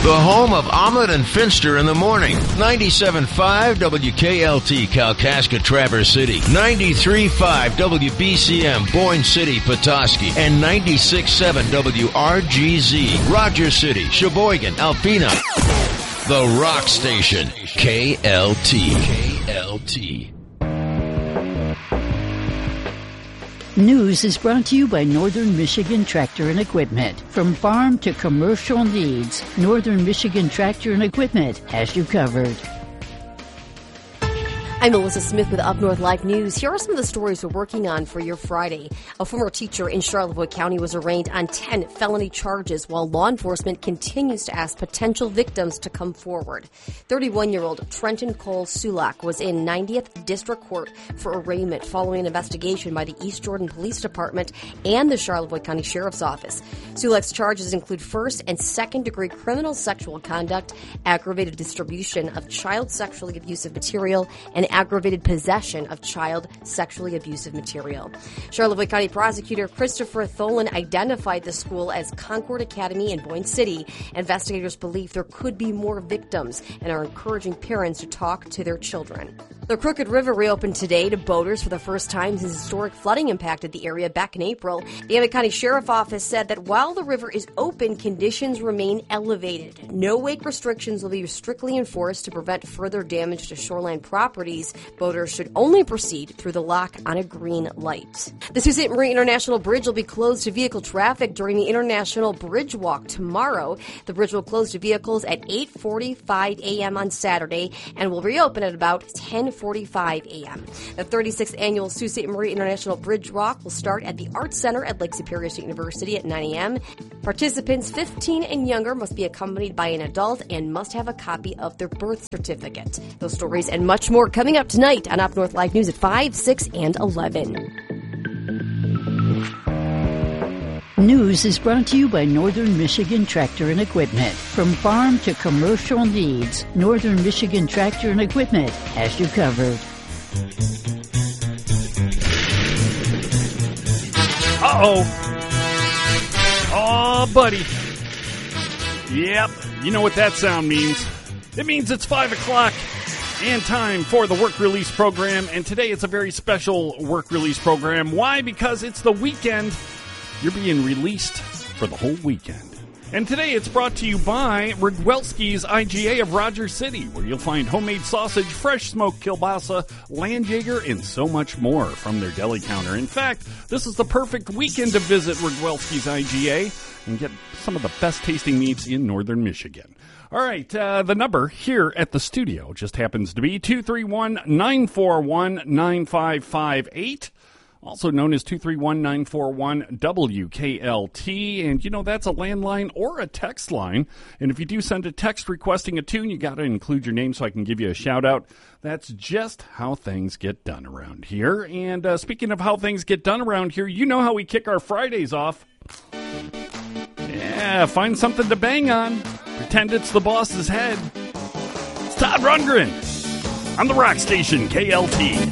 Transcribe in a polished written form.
The home of Omelet and Finster in the morning. 97.5 WKLT Kalkaska Traverse City. 93.5 WBCM Boyne City Petoskey. And 96.7 WRGZ Rogers City, Sheboygan, Alpena. The Rock Station. KLT. KLT. News is brought to you by Northern Michigan Tractor and Equipment. From farm to commercial needs, Northern Michigan Tractor and Equipment has you covered. I'm Melissa Smith with Up North Live News. Here are some of the stories we're working on for your Friday. A former teacher in Charlevoix County was arraigned on 10 felony charges while law enforcement continues to ask potential victims to come forward. 31-year-old Trenton Cole Sulak was in 90th District Court for arraignment following an investigation by the East Jordan Police Department and the Charlevoix County Sheriff's Office. Sulak's charges include first and second degree criminal sexual conduct, aggravated distribution of child sexually abusive material, and aggravated possession of child sexually abusive material. Charlevoix County Prosecutor Christopher Tholen identified the school as Concord Academy in Boyne City. Investigators believe there could be more victims and are encouraging parents to talk to their children. The Crooked River reopened today to boaters for the first time since historic flooding impacted the area back in April. The Emmett County Sheriff's Office said that while the river is open, conditions remain elevated. No wake restrictions will be strictly enforced to prevent further damage to shoreline properties. Boaters should only proceed through the lock on a green light. The Sault Ste. Marie International Bridge will be closed to vehicle traffic during the International Bridge Walk tomorrow. The bridge will close to vehicles at 8:45 a.m. on Saturday and will reopen at about 10:45 a.m. The 36th annual Sault Ste. Marie International Bridge Walk will start at the Arts Center at Lake Superior State University at 9 a.m. Participants 15 and younger must be accompanied by an adult and must have a copy of their birth certificate. Those stories and much more coming up tonight on Up North Live News at 5, 6, and 11. News is brought to you by Northern Michigan Tractor and Equipment. From farm to commercial needs, Northern Michigan Tractor and Equipment has you covered. Uh-oh. Oh, buddy. Yep, you know what that sound means. It means it's 5 o'clock and time for the work release program. And today it's a very special work release program. Why? Because it's the weekend. You're being released for the whole weekend. And today it's brought to you by Rigwelski's IGA of Rogers City, where you'll find homemade sausage, fresh smoked kielbasa, Landjager, and so much more from their deli counter. In fact, this is the perfect weekend to visit Rigwelski's IGA and get some of the best tasting meats in northern Michigan. All right, the number here at the studio just happens to be 231-941-9558. Also known as 231-941-WKLT. And, you know, that's a landline or a text line. And if you do send a text requesting a tune, you got to include your name so I can give you a shout-out. That's just how things get done around here. And speaking of how things get done around here, you know how we kick our Fridays off. Yeah, find something to bang on. Pretend it's the boss's head. It's Todd Rundgren on the Rock Station, KLT.